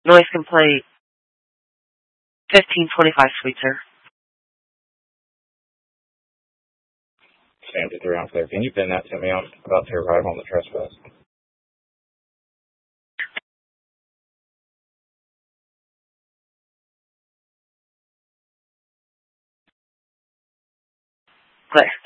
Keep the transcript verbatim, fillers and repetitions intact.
Noise complaint fifteen twenty-five, Sweetser. Sam fifty-three on clear. Can you pin that to me? I'm about to arrive on the trespass. Clear.